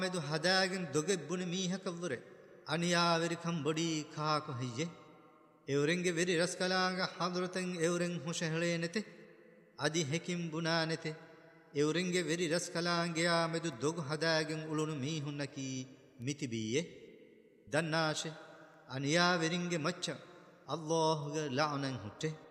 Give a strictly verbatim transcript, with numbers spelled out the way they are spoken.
මෙදු හදාගෙන දොගෙබ්බුන මීහකවුර අනියාවරි කම්බොඩි කාකු හයියේ එවරෙන්ගේ වෙරි රස්කලාංග හදරතෙන් එවරෙන් හුෂහලේ නැතේ අදි හෙකිම් බුනා නැතේ එවරෙන්ගේ වෙරි රස්කලාංගයා මෙදු දොග හදාගෙන උළුණු මීහුන්නකි මිතිබීයේ දන්නාෂේ අනියාවරින්ගේ මච්ච අල්ලාහ්ගේ ලඅනන් හුට්ටේ